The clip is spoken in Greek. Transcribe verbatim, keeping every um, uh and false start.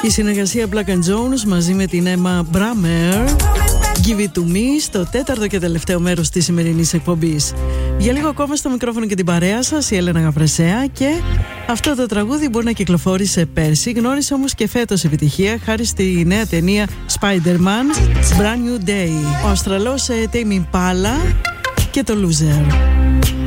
Η συνεργασία Black and Jones μαζί με την Emma Brammer, Give It To Me, στο τέταρτο και τελευταίο μέρος της σημερινής εκπομπής. Για λίγο ακόμα στο μικρόφωνο και την παρέα σας η Έλενα Γαβρεσέα, και αυτό το τραγούδι μπορεί να κυκλοφόρησε πέρσι, γνώρισε όμως και φέτος επιτυχία χάρη στη νέα ταινία Spider-Man Brand New Day. Ο Αυστραλός Tame Impala και το Loser.